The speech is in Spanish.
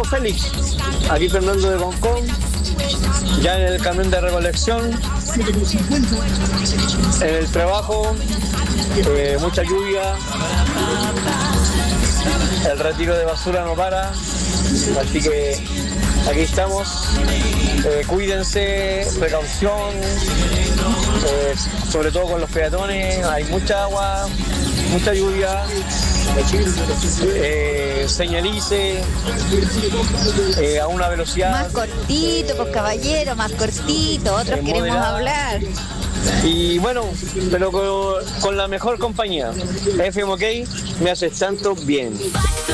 Félix, aquí Fernando de Concón, ya en el camión de recolección, en el trabajo, mucha lluvia, el retiro de basura no para, así que aquí estamos, cuídense, precaución, sobre todo con los peatones, hay mucha agua, mucha lluvia, señalice a una velocidad Más cortito, pues caballero, más cortito, otros queremos moderada. hablar. Y bueno, pero con la mejor compañía. FM OK me hace tanto bien.